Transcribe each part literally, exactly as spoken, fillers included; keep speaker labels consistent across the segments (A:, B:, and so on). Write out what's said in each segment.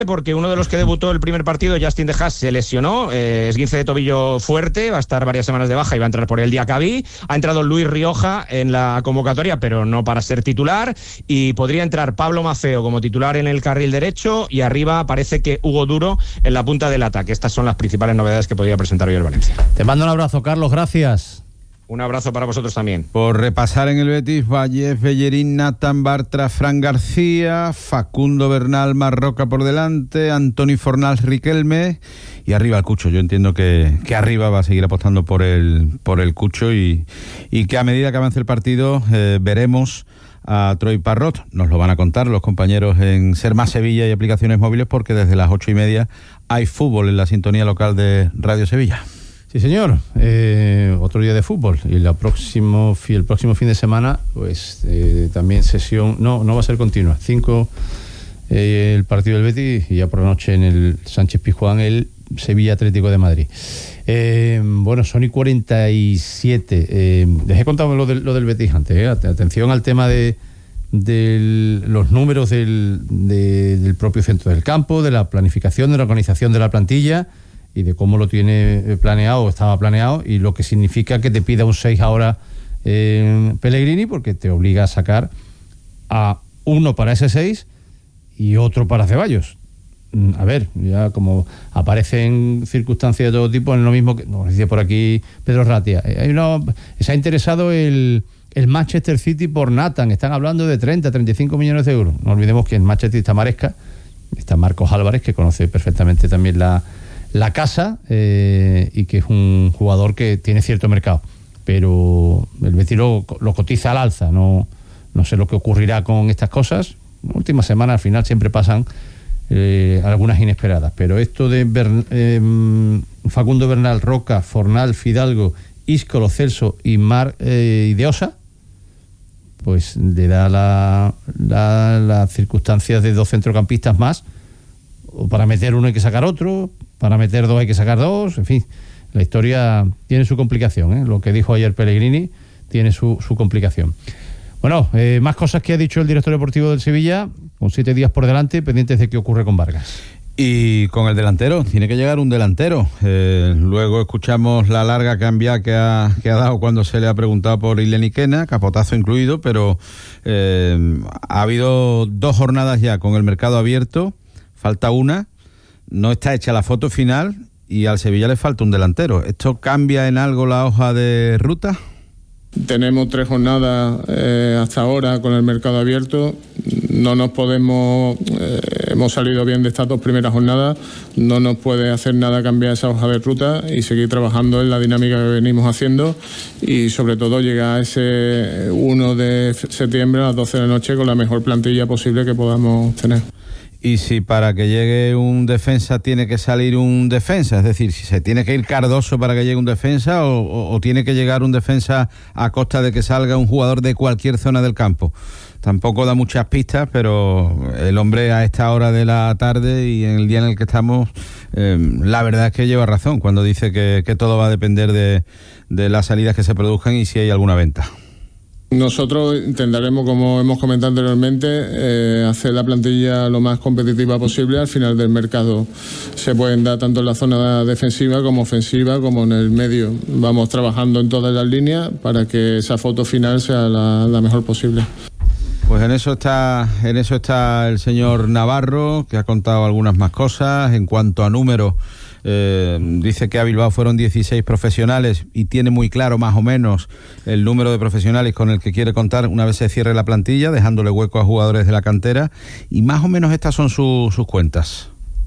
A: porque uno de los que debutó el primer partido, Justin De Haas, se lesionó, eh, esguince de tobillo fuerte, va a estar varias semanas de baja y va a entrar por el Diacabí. Ha entrado Luis Rioja en la convocatoria, pero no para ser titular, y podría entrar Pablo Maceo como titular en el carril derecho, y arriba parece que Hugo Duro en la punta del ataque. Estas son las principales novedades que podría presentar hoy el Valencia.
B: Te mando un abrazo, Carlos, gracias.
A: Un abrazo para vosotros también.
C: Por repasar en el Betis, Vallés, Bellerín, Nathan Bartra, Fran García, Facundo Bernal, Marroca por delante, Antoni Fornals, Riquelme y arriba el Cucho. Yo entiendo que, que arriba va a seguir apostando por el, por el Cucho y, y que a medida que avance el partido eh, veremos a Troy Parrot. Nos lo van a contar los compañeros en Ser Más Sevilla y aplicaciones móviles, porque desde las ocho y media hay fútbol en la sintonía local de Radio Sevilla.
B: Sí, señor. Eh, otro día de fútbol. Y la próximo, el próximo fin de semana, pues eh, también sesión. No, no va a ser continua. Cinco eh, el partido del Betis y ya por la noche en el Sánchez Pizjuán el Sevilla Atlético de Madrid. Eh, bueno, son y cuarenta y siete. Eh, dejé contar lo del, lo del Betis antes. Eh. Atención al tema de, de los números del, de, del propio centro del campo, de la planificación, de la organización de la plantilla y de cómo lo tiene planeado o estaba planeado, y lo que significa que te pida un seis ahora eh, Pellegrini, porque te obliga a sacar a uno para ese seis y otro para Ceballos. A ver, ya como aparecen circunstancias de todo tipo, es lo mismo que nos decía por aquí Pedro Ratia. Hay una, se ha interesado el, el Manchester City por Nathan, están hablando de treinta, treinta y cinco millones de euros. No olvidemos que en Manchester está Maresca, está Marcos Álvarez, que conoce perfectamente también la la casa eh, y que es un jugador que tiene cierto mercado, pero el Betis lo, lo cotiza al alza. No, no sé lo que ocurrirá con estas cosas. La última semana al final siempre pasan eh, algunas inesperadas, pero esto de Bern, eh, Facundo Bernal, Roca, Fornal, Fidalgo, Isco, Lo Celso y Mar eh, y de Osa, pues le da la, la, las circunstancias de dos centrocampistas más, o para meter uno hay que sacar otro, para meter dos hay que sacar dos, en fin, la historia tiene su complicación, ¿eh? Lo que dijo ayer Pellegrini tiene su, su complicación. Bueno, eh, más cosas que ha dicho el director deportivo del Sevilla, con siete días por delante, pendientes de qué ocurre con Vargas.
C: Y con el delantero, tiene que llegar un delantero. Eh, luego escuchamos la larga cambia que ha, que ha dado cuando se le ha preguntado por Ileni Kena, capotazo incluido, pero eh, ha habido dos jornadas ya con el mercado abierto, falta una. No está hecha la foto final y al Sevilla le falta un delantero. ¿Esto cambia en algo la hoja de ruta?
D: Tenemos tres jornadas eh, hasta ahora con el mercado abierto. No nos podemos... Eh, hemos salido bien de estas dos primeras jornadas. No nos puede hacer nada cambiar esa hoja de ruta y seguir trabajando en la dinámica que venimos haciendo, y sobre todo llegar a ese uno de septiembre a las doce de la noche con la mejor plantilla posible que podamos tener.
C: Y si para que llegue un defensa tiene que salir un defensa, es decir, si se tiene que ir Cardoso para que llegue un defensa o, o, o tiene que llegar un defensa a costa de que salga un jugador de cualquier zona del campo. Tampoco da muchas pistas, pero el hombre a esta hora de la tarde y en el día en el que estamos, eh, la verdad es que lleva razón cuando dice que, que todo va a depender de, de las salidas que se produzcan y si hay alguna venta.
D: Nosotros intentaremos, como hemos comentado anteriormente, eh, hacer la plantilla lo más competitiva posible. Al final del mercado se pueden dar tanto en la zona defensiva como ofensiva, como en el medio. Vamos trabajando en todas las líneas para que esa foto final sea la, la mejor posible.
C: Pues en eso está, en eso está el señor Navarro, que ha contado algunas más cosas. En cuanto a números, Eh, dice que a Bilbao fueron dieciséis profesionales y tiene muy claro más o menos el número de profesionales con el que quiere contar una vez se cierre la plantilla, dejándole hueco a jugadores de la cantera, y más o menos estas son su, sus cuentas.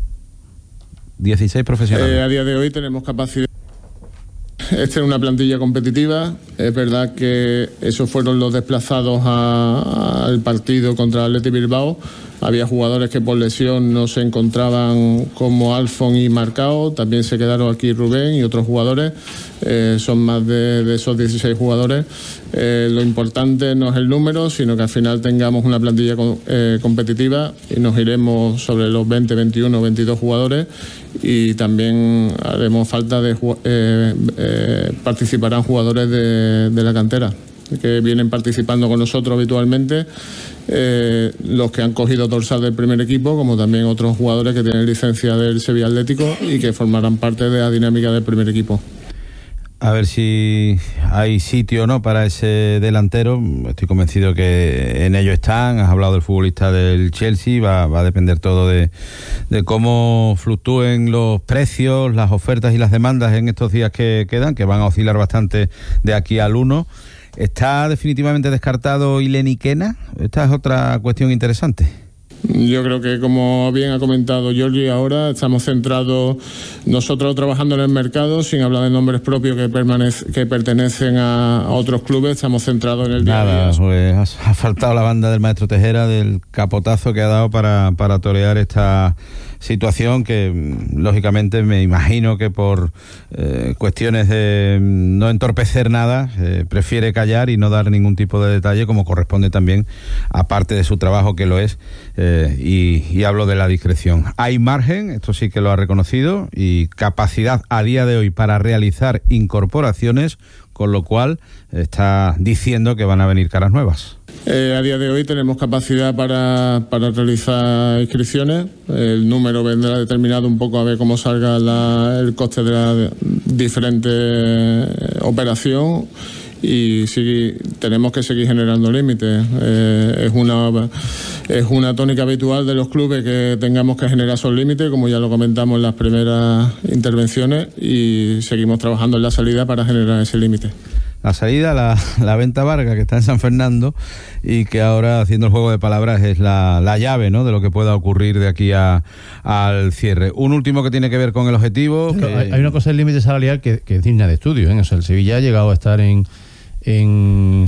C: dieciséis profesionales.
D: Eh, a día de hoy tenemos capacidad. Esta es una plantilla competitiva. Es verdad que esos fueron los desplazados a, al partido contra el Athletic Bilbao. Había jugadores que por lesión no se encontraban, como Alfon y Marcao. También se quedaron aquí Rubén y otros jugadores. Eh, son más de, de esos dieciséis jugadores. Eh, lo importante no es el número, sino que al final tengamos una plantilla con, eh, competitiva, y nos iremos sobre los veinte, veintiuno, veintidós jugadores, y también haremos falta de eh, eh, participarán jugadores de, de la cantera. que vienen participando con nosotros habitualmente, eh, los que han cogido dorsal del primer equipo, como también otros jugadores que tienen licencia del Sevilla Atlético y que formarán parte de la dinámica del primer equipo.
C: A ver si hay sitio o no para ese delantero. Estoy convencido que en ello están. Has hablado del futbolista del Chelsea. Va, va a depender todo de, de cómo fluctúen los precios, las ofertas y las demandas en estos días que quedan, que van a oscilar bastante de aquí al uno. ¿Está definitivamente descartado Ileni Kena? Esta es otra cuestión interesante.
D: Yo creo que, como bien ha comentado Jordi, ahora estamos centrados nosotros trabajando en el mercado, sin hablar de nombres propios que, permanece, que pertenecen a, a otros clubes. Estamos centrados en el día a día.
C: Nada, pues ha faltado la banda del maestro Tejera, del capotazo que ha dado para, para torear esta situación que, lógicamente, me imagino que por eh, cuestiones de no entorpecer nada, eh, prefiere callar y no dar ningún tipo de detalle, como corresponde también, aparte de su trabajo, que lo es, eh, y, y hablo de la discreción. Hay margen, esto sí que lo ha reconocido, y capacidad a día de hoy para realizar incorporaciones, con lo cual está diciendo que van a venir caras nuevas.
D: Eh, a día de hoy tenemos capacidad para, para realizar inscripciones. El número vendrá determinado un poco a ver cómo salga la, el coste de la diferente operación, y sí, tenemos que seguir generando límites. Eh, es una es una tónica habitual de los clubes que tengamos que generar esos límites, como ya lo comentamos en las primeras intervenciones, y seguimos trabajando en la salida para generar ese límite.
C: La salida, la, la venta Vargas, que está en San Fernando, y que ahora, haciendo el juego de palabras, es la, la llave, ¿no?, de lo que pueda ocurrir de aquí a, al cierre. Un último que tiene que ver con el objetivo.
B: Pero
C: que...
B: hay, hay una cosa del límite salarial que, que es digna de estudio, ¿eh? O sea, el Sevilla ha llegado a estar en, en,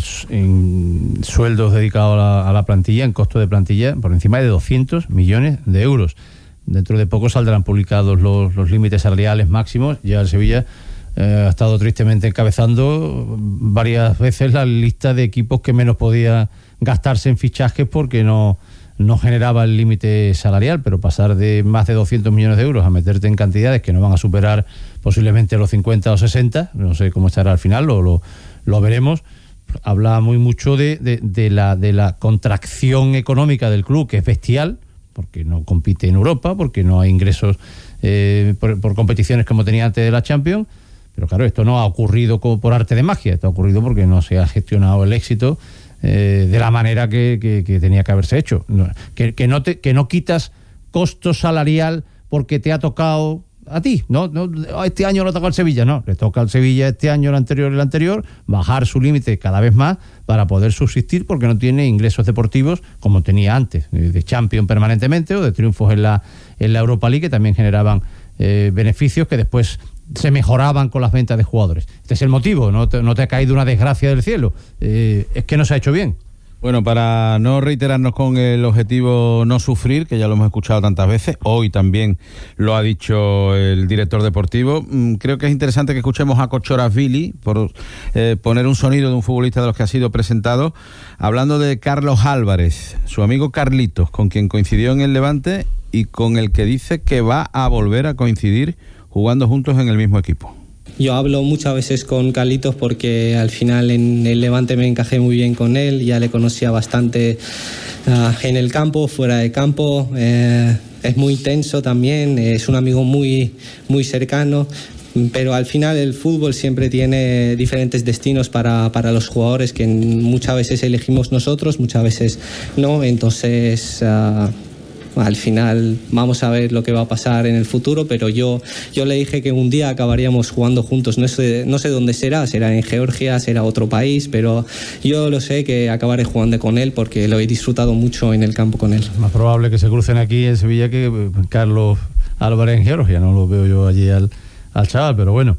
B: en sueldos dedicados a la, a la plantilla, en costo de plantilla, por encima de doscientos millones de euros. Dentro de poco saldrán publicados los, los límites salariales máximos. Ya el Sevilla Eh, ha estado tristemente encabezando varias veces la lista de equipos que menos podía gastarse en fichajes porque no, no generaba el límite salarial, pero pasar de más de doscientos millones de euros a meterte en cantidades que no van a superar posiblemente los cincuenta o sesenta, no sé cómo estará al final, lo, lo, lo veremos, habla muy mucho de, de, de, la, de la contracción económica del club, que es bestial, porque no compite en Europa, porque no hay ingresos eh, por, por competiciones como tenía antes de la Champions. Pero claro, esto no ha ocurrido por arte de magia, esto ha ocurrido porque no se ha gestionado el éxito eh, de la manera que, que, que tenía que haberse hecho. Que, que, no te, que no quitas costo salarial porque te ha tocado a ti, ¿no? no este año no toca al Sevilla, no, le toca al Sevilla este año, el anterior, el anterior, bajar su límite cada vez más para poder subsistir, porque no tiene ingresos deportivos como tenía antes, de Champions permanentemente o de triunfos en la, en la Europa League, que también generaban eh, beneficios que después se mejoraban con las ventas de jugadores. Este es el motivo, no te, no te ha caído una desgracia del cielo, eh, es que no se ha hecho bien.
C: Bueno, para no reiterarnos con el objetivo no sufrir, que ya lo hemos escuchado tantas veces, hoy también lo ha dicho el director deportivo, creo que es interesante que escuchemos a Kochorazvili, por eh, poner un sonido de un futbolista de los que ha sido presentado, hablando de Carlos Álvarez, su amigo Carlitos, con quien coincidió en el Levante y con el que dice que va a volver a coincidir jugando juntos en el mismo equipo.
E: Yo hablo muchas veces con Carlitos porque al final en el Levante me encajé muy bien con él, ya le conocía bastante uh, en el campo, fuera de campo, eh, es muy tenso también, es un amigo muy, muy cercano, pero al final el fútbol siempre tiene diferentes destinos para, para los jugadores que muchas veces elegimos nosotros, muchas veces no, entonces... Uh, Al final vamos a ver lo que va a pasar en el futuro, pero yo, yo le dije que un día acabaríamos jugando juntos. No sé, no sé dónde será, será en Georgia, será otro país, pero yo lo sé que acabaré jugando con él porque lo he disfrutado mucho en el campo con él.
B: Es más probable que se crucen aquí en Sevilla que Carlos Álvarez en Georgia, no lo veo yo allí al, al chaval, pero bueno.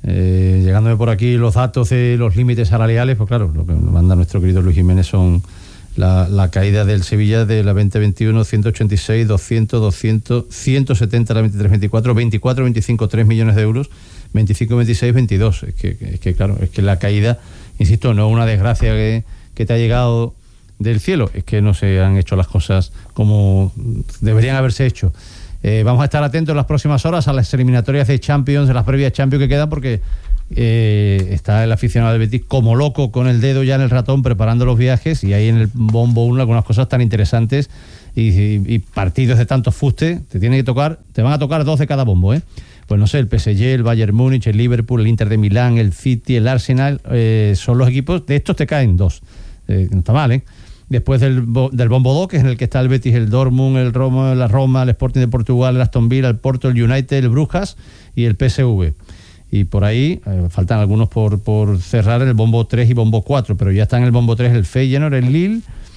B: Eh, llegándome por aquí los datos de los límites salariales, pues claro, lo que nos manda nuestro querido Luis Jiménez son... La, la caída del Sevilla de la veinte veintiuno, ciento ochenta y seis, doscientos, doscientos, ciento setenta la veintitrés veinticuatro, veinticuatro veinticinco, tres millones de euros, veinticinco veintiséis, veintidós. Es que, es que claro, es que la caída, insisto, no es una desgracia que, que te ha llegado del cielo, es que no se han hecho las cosas como deberían haberse hecho. Eh, vamos a estar atentos en las próximas horas a las eliminatorias de Champions, de las previas Champions que quedan, porque Eh, está el aficionado del Betis como loco con el dedo ya en el ratón preparando los viajes, y ahí en el bombo uno algunas cosas tan interesantes y, y, y partidos de tantos fuste. Te tiene que tocar, te van a tocar dos de cada bombo, ¿eh? Pues no sé, el P S G, el Bayern Múnich, el Liverpool, el Inter de Milán, el City, el Arsenal, eh, son los equipos, de estos te caen dos, eh, no está mal, ¿eh? Después del, del bombo dos, que es en el que está el Betis, el Dortmund, el Roma, la Roma, el Sporting de Portugal, el Aston Villa, el Porto, el United, el Brujas y el P S V. Y por ahí eh, faltan algunos por, por cerrar, el bombo tres y bombo cuatro, pero ya está en el bombo tres el Feyenoord, el Lille,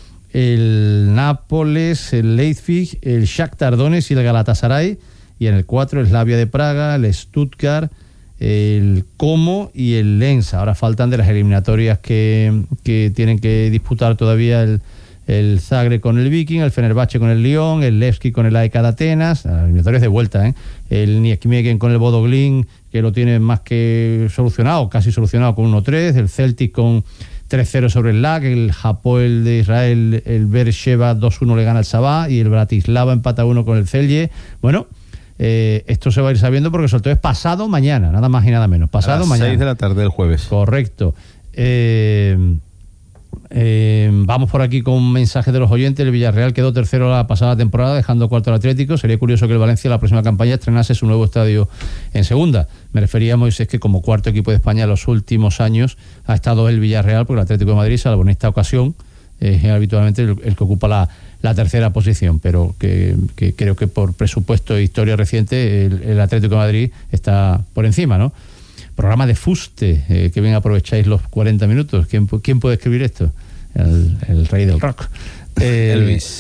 B: el Nápoles, el Leipzig, el Shakhtar Donetsk y el Galatasaray, y en el cuatro el Slavia de Praga, el Stuttgart, el Como y el Lens. Ahora faltan de las eliminatorias que, que tienen que disputar todavía el, el Zagreb con el Viking, el Fenerbahce con el Lyon, el Levski con el A E K de Atenas, las eliminatorias de vuelta, ¿eh? El Nijmegen con el Bodo Glimt, que lo tiene más que solucionado, casi solucionado con uno tres, el Celtic con tres cero sobre el L A C, el Hapoel de Israel, el Beersheva dos uno le gana al Sabah, y el Bratislava empata uno con el Celje. Bueno, eh, esto se va a ir sabiendo porque el sorteo es pasado mañana, nada más y nada menos, pasado
C: a las
B: mañana.
C: seis de la tarde del jueves.
B: Correcto. Eh... Eh, vamos por aquí con un mensaje de los oyentes. El Villarreal quedó tercero la pasada temporada, dejando cuarto al Atlético. Sería curioso que el Valencia la próxima campaña estrenase su nuevo estadio en segunda. Me refería a Moisés que como cuarto equipo de España en los últimos años ha estado el Villarreal, porque el Atlético de Madrid, salvo en esta ocasión, es eh, habitualmente el, el que ocupa la, la tercera posición, pero que, que creo que por presupuesto e historia reciente el, el Atlético de Madrid está por encima, ¿no? Programa de fuste, eh, que bien aprovecháis los cuarenta minutos. ¿Quién, quién puede escribir esto? El, el rey del rock. Eh,
C: Elvis.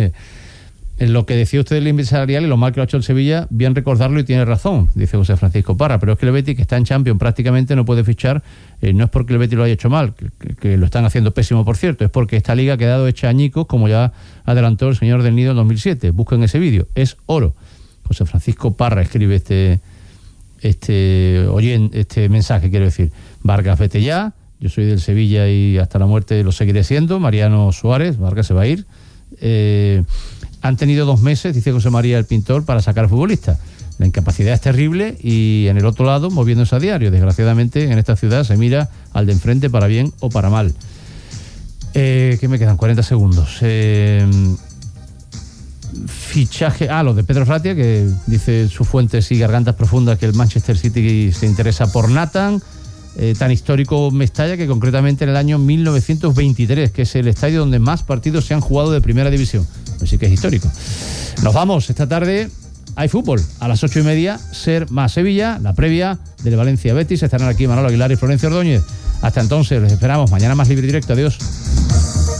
B: En lo que decía usted del índice salarial y lo mal que lo ha hecho el Sevilla, bien recordarlo y tiene razón, dice José Francisco Parra, pero es que el Betis, que está en Champions, prácticamente no puede fichar, eh, no es porque el Betis lo haya hecho mal, que, que lo están haciendo pésimo, por cierto, es porque esta liga ha quedado hecha añicos, como ya adelantó el señor del Nido en dos mil siete. Busquen ese vídeo, es oro. José Francisco Parra escribe este... este oye, este mensaje, quiero decir. Vargas, vete ya, yo soy del Sevilla y hasta la muerte lo seguiré siendo. Mariano Suárez, Vargas se va a ir. Eh, han tenido dos meses, dice José María el pintor, para sacar futbolista. La incapacidad es terrible y en el otro lado moviéndose a diario. Desgraciadamente en esta ciudad se mira al de enfrente para bien o para mal. Eh, ¿qué me quedan? cuarenta segundos. Eh, fichaje, ah, lo de Pedro Fratia, que dice sus fuentes y gargantas profundas que el Manchester City se interesa por Nathan, eh, tan histórico Mestalla que concretamente en el año mil novecientos veintitrés, que es el estadio donde más partidos se han jugado de primera división. Pues sí que es histórico. Nos vamos, esta tarde hay fútbol, a las ocho y media, Ser más Sevilla, la previa del Valencia Betis. Estarán aquí Manolo Aguilar y Florencio Ordóñez. Hasta entonces, les esperamos mañana más Libre Directo. Adiós.